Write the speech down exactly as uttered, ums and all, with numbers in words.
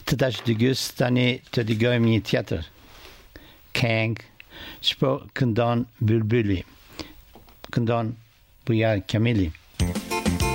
Tadash Degus Tani Todigomi Theater. Kang Sport Kundan Bulbuli. Kundan Buya Kamili.